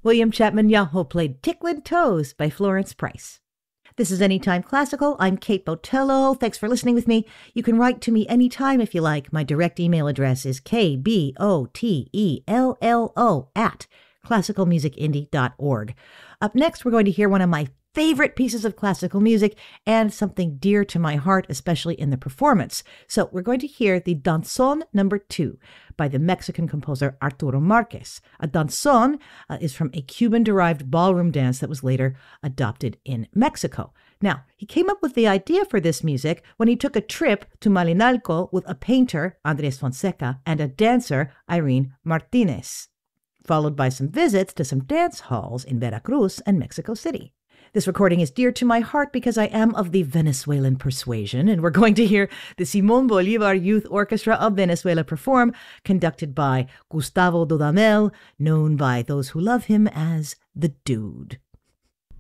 William Chapman Yahoo played Ticklin' Toes by Florence Price. This is Anytime Classical. I'm Kate Botello. Thanks for listening with me. You can write to me anytime if you like. My direct email address is kbotello@classicalmusicindie.org. Up next, we're going to hear one of my favorite pieces of classical music and something dear to my heart, especially in the performance. So we're going to hear the Danzón No. 2 by the Mexican composer Arturo Márquez. A danzón is from a Cuban-derived ballroom dance that was later adopted in Mexico. Now, he came up with the idea for this music when he took a trip to Malinalco with a painter, Andrés Fonseca, and a dancer, Irene Martinez, followed by some visits to some dance halls in Veracruz and Mexico City. This recording is dear to my heart because I am of the Venezuelan persuasion, and we're going to hear the Simón Bolívar Youth Orchestra of Venezuela perform, conducted by Gustavo Dudamel, known by those who love him as the Dude.